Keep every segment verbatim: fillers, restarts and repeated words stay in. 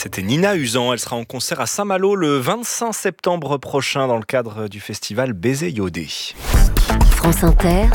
C'était Nina Usan. Elle sera en concert à Saint-Malo le vingt-cinq septembre prochain dans le cadre du festival Baiser Iodé. France Inter,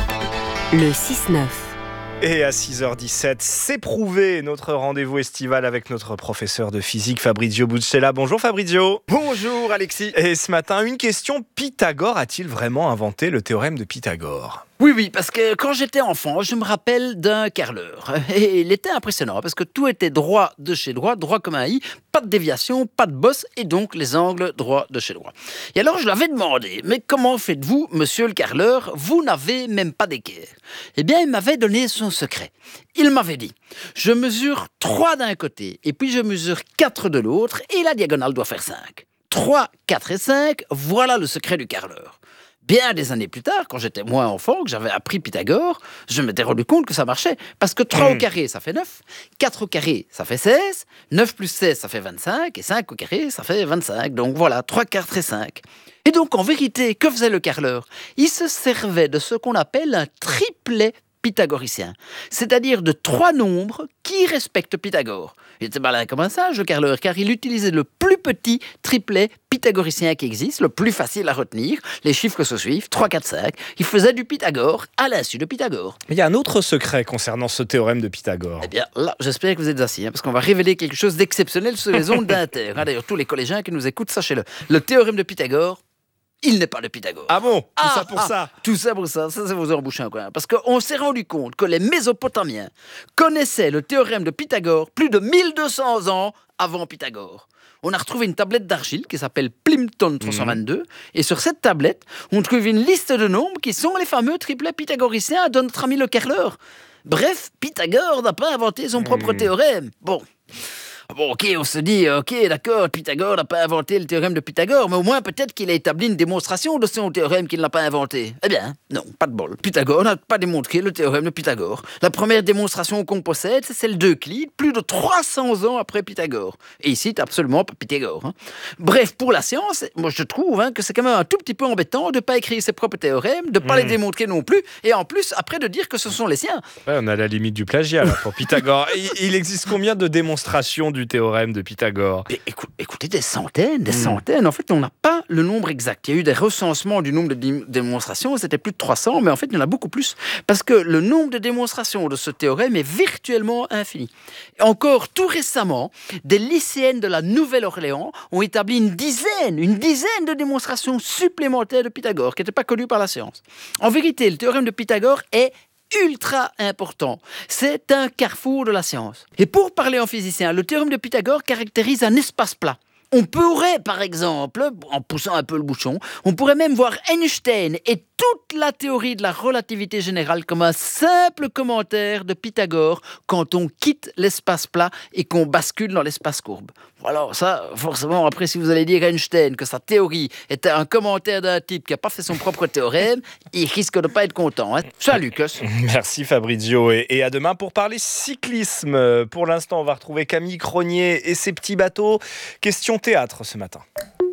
le six neuf. Et à six heures dix-sept, c'est prouvé, notre rendez-vous estival avec notre professeur de physique Fabrizio Buccella. Bonjour Fabrizio. Bonjour Alexis. Et ce matin, une question, Pythagore a-t-il vraiment inventé le théorème de Pythagore ? Oui, oui, parce que quand j'étais enfant, je me rappelle d'un carreleur. Et il était impressionnant, parce que tout était droit de chez droit, droit comme un i, pas de déviation, pas de bosse, et donc les angles droits de chez droit. Et alors je lui avais demandé, mais comment faites-vous, monsieur le carreleur, vous n'avez même pas d'équerre ? Eh bien, il m'avait donné son secret. Il m'avait dit, je mesure trois d'un côté, et puis je mesure quatre de l'autre, et la diagonale doit faire cinq. trois, quatre et cinq, voilà le secret du carreleur. Bien des années plus tard, quand j'étais moins enfant, que j'avais appris Pythagore, je m'étais rendu compte que ça marchait. Parce que trois au carré, ça fait neuf, quatre au carré, ça fait seize, neuf plus seize, ça fait vingt-cinq, et cinq au carré, ça fait vingt-cinq. Donc voilà, trois, quatre et cinq. Et donc, en vérité, que faisait le carreleur ? Il se servait de ce qu'on appelle un triplet pythagoricien, c'est-à-dire de trois nombres qui respectent Pythagore. Il était malin comme un singe, le carreleur, car il utilisait le plus petit triplet pythagoricien qui existe, le plus facile à retenir. Les chiffres se suivent, trois, quatre, cinq. Il faisait du Pythagore à l'insu de Pythagore. Il y a un autre secret concernant ce théorème de Pythagore. Eh bien, là, j'espère que vous êtes assis, hein, parce qu'on va révéler quelque chose d'exceptionnel sur les ondes d'Inter. Hein, d'ailleurs, tous les collégiens qui nous écoutent, sachez-le. Le théorème de Pythagore, il n'est pas de Pythagore. Ah bon ? Tout ah, ça pour ah, ça Tout ça pour ça, ça c'est vous emboucher un coin. Parce qu'on s'est rendu compte que les Mésopotamiens connaissaient le théorème de Pythagore plus de mille deux cents ans avant Pythagore. On a retrouvé une tablette d'argile qui s'appelle Plimpton trois cent vingt-deux, mmh. et sur cette tablette, on trouve une liste de nombres qui sont les fameux triplets pythagoriciens de notre ami le carreleur. Bref, Pythagore n'a pas inventé son propre mmh. théorème. Bon... Bon, ok, on se dit, ok, d'accord, Pythagore n'a pas inventé le théorème de Pythagore, mais au moins peut-être qu'il a établi une démonstration de son théorème qu'il n'a pas inventé. Eh bien, non, pas de bol. Pythagore n'a pas démontré le théorème de Pythagore. La première démonstration qu'on possède, c'est celle d'Euclide, plus de trois cents ans après Pythagore. Et ici, c'est absolument pas Pythagore. Hein. Bref, pour la science, moi je trouve hein, que c'est quand même un tout petit peu embêtant de ne pas écrire ses propres théorèmes, de ne pas mmh. les démontrer non plus, et en plus, après de dire que ce sont les siens. Ouais, on a la limite du plagiat là, pour Pythagore. il, il existe combien de démonstrations du théorème de Pythagore ? Et écoute, écoutez, des centaines, des mmh. centaines. En fait, on n'a pas le nombre exact. Il y a eu des recensements du nombre de dé- démonstrations, c'était plus de trois cents, mais en fait, il y en a beaucoup plus. Parce que le nombre de démonstrations de ce théorème est virtuellement infini. Et encore tout récemment, des lycéennes de la Nouvelle-Orléans ont établi une dizaine, une dizaine de démonstrations supplémentaires de Pythagore, qui n'étaient pas connues par la science. En vérité, le théorème de Pythagore est ultra important. C'est un carrefour de la science. Et pour parler en physicien, le théorème de Pythagore caractérise un espace plat. On pourrait, par exemple, en poussant un peu le bouchon, on pourrait même voir Einstein et toute la théorie de la relativité générale comme un simple commentaire de Pythagore quand on quitte l'espace plat et qu'on bascule dans l'espace courbe. Alors ça, forcément, après, si vous allez dire à Einstein que sa théorie était un commentaire d'un type qui n'a pas fait son propre théorème, il risque de ne pas être content. Hein. Salut, Cos. Merci Fabrizio, et, et à demain pour parler cyclisme. Pour l'instant, on va retrouver Camille Cronier et ses petits bateaux. Question théâtre ce matin.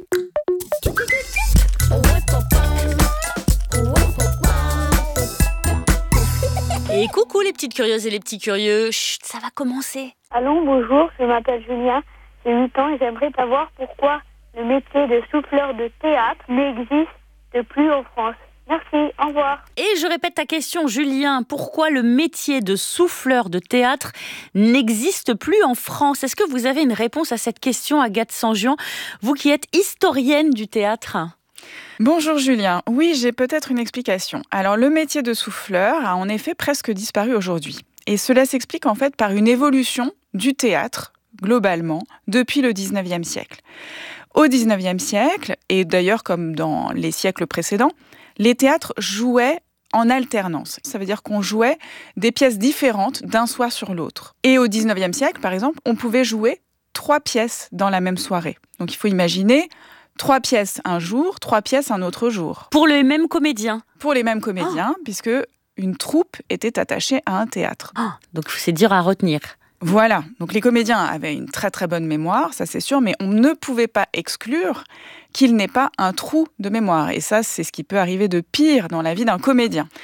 Et coucou les petites curieuses et les petits curieux. Chut, ça va commencer. Allô, bonjour, je m'appelle Julien, j'ai huit ans et j'aimerais savoir pourquoi le métier de souffleur de théâtre n'existe plus en France. Merci, au revoir. Et je répète ta question, Julien. Pourquoi le métier de souffleur de théâtre n'existe plus en France ? Est-ce que vous avez une réponse à cette question, Agathe Sangian, vous qui êtes historienne du théâtre ? Bonjour Julien, oui j'ai peut-être une explication. Alors le métier de souffleur a en effet presque disparu aujourd'hui. Et cela s'explique en fait par une évolution du théâtre, globalement, depuis le dix-neuvième siècle. Au dix-neuvième siècle, et d'ailleurs comme dans les siècles précédents, les théâtres jouaient en alternance. Ça veut dire qu'on jouait des pièces différentes d'un soir sur l'autre. Et au dix-neuvième siècle, par exemple, on pouvait jouer trois pièces dans la même soirée. Donc il faut imaginer trois pièces un jour, trois pièces un autre jour. Pour les mêmes comédiens ? Pour les mêmes comédiens, oh. puisque une troupe était attachée à un théâtre. Oh, donc c'est dur à retenir. Voilà, donc les comédiens avaient une très très bonne mémoire, ça c'est sûr, mais on ne pouvait pas exclure qu'il n'ait pas un trou de mémoire. Et ça, c'est ce qui peut arriver de pire dans la vie d'un comédien.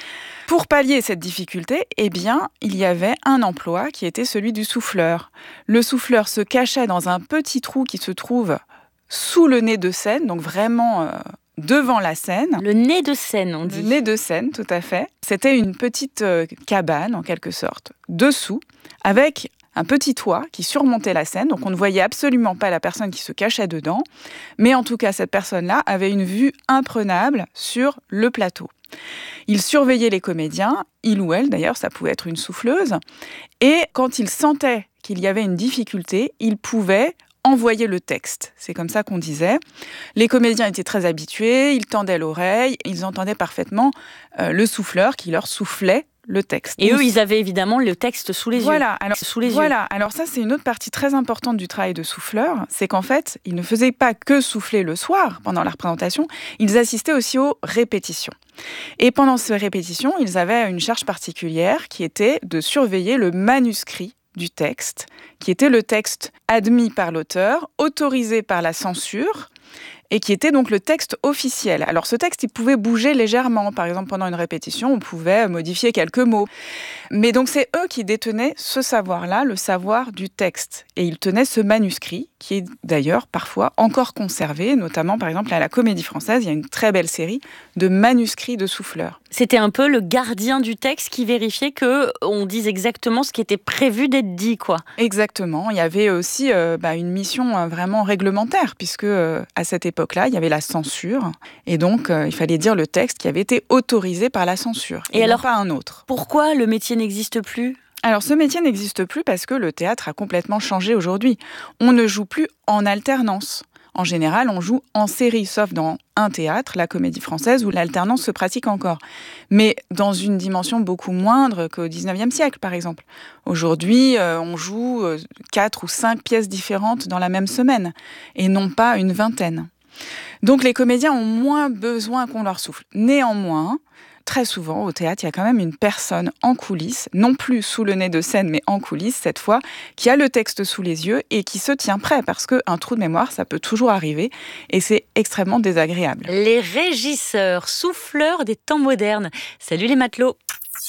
Pour pallier cette difficulté, eh bien, il y avait un emploi qui était celui du souffleur. Le souffleur se cachait dans un petit trou qui se trouve sous le nez de scène, donc vraiment euh, devant la scène. Le nez de scène, on dit. Le nez de scène, tout à fait. C'était une petite euh, cabane, en quelque sorte, dessous, avec un petit toit qui surmontait la scène, donc on ne voyait absolument pas la personne qui se cachait dedans, mais en tout cas, cette personne-là avait une vue imprenable sur le plateau. Il surveillait les comédiens, il ou elle d'ailleurs, ça pouvait être une souffleuse, et quand il sentait qu'il y avait une difficulté, il pouvait envoyer le texte. C'est comme ça qu'on disait. Les comédiens étaient très habitués, ils tendaient l'oreille, ils entendaient parfaitement euh, le souffleur qui leur soufflait le texte. Et eux, ils avaient évidemment le texte sous les voilà, yeux. Alors, sous les voilà, yeux. alors ça, c'est une autre partie très importante du travail de souffleur, c'est qu'en fait, ils ne faisaient pas que souffler le soir pendant la représentation, ils assistaient aussi aux répétitions. Et pendant ces répétitions, ils avaient une charge particulière qui était de surveiller le manuscrit du texte, qui était le texte admis par l'auteur, autorisé par la censure, et qui était donc le texte officiel. Alors ce texte, il pouvait bouger légèrement. Par exemple, pendant une répétition, on pouvait modifier quelques mots. Mais donc c'est eux qui détenaient ce savoir-là, le savoir du texte. Et ils tenaient ce manuscrit, qui est d'ailleurs parfois encore conservé, notamment par exemple à la Comédie Française, il y a une très belle série de manuscrits de souffleurs. C'était un peu le gardien du texte qui vérifiait qu'on dise exactement ce qui était prévu d'être dit, quoi. Exactement. Il y avait aussi euh, bah, une mission euh, vraiment réglementaire, puisque euh, à cette époque-là, il y avait la censure. Et donc, euh, il fallait dire le texte qui avait été autorisé par la censure. Et, et alors, non pas un autre. Pourquoi le métier n'existe plus ? Alors, ce métier n'existe plus parce que le théâtre a complètement changé aujourd'hui. On ne joue plus en alternance. En général, on joue en série, sauf dans un théâtre, la Comédie Française, où l'alternance se pratique encore. Mais dans une dimension beaucoup moindre qu'au dix-neuvième siècle, par exemple. Aujourd'hui, euh, on joue euh, quatre ou cinq pièces différentes dans la même semaine, et non pas une vingtaine. Donc les comédiens ont moins besoin qu'on leur souffle. Néanmoins, très souvent, au théâtre, il y a quand même une personne en coulisses, non plus sous le nez de scène, mais en coulisses, cette fois, qui a le texte sous les yeux et qui se tient prêt, parce qu'un trou de mémoire, ça peut toujours arriver, et c'est extrêmement désagréable. Les régisseurs, souffleurs des temps modernes. Salut les matelots.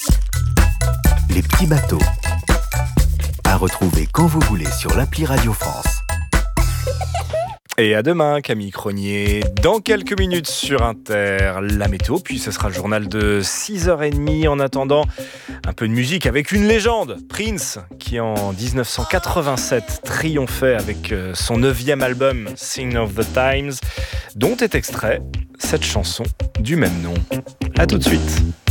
Les petits bateaux. À retrouver quand vous voulez sur l'appli Radio France. Et à demain, Camille Cronier. Dans quelques minutes sur Inter, la météo. Puis ce sera le journal de six heures trente. En attendant, un peu de musique avec une légende, Prince, qui en dix-neuf cent quatre-vingt-sept triomphait avec son neuvième album, Sign of the Times, dont est extrait cette chanson du même nom. À tout de suite.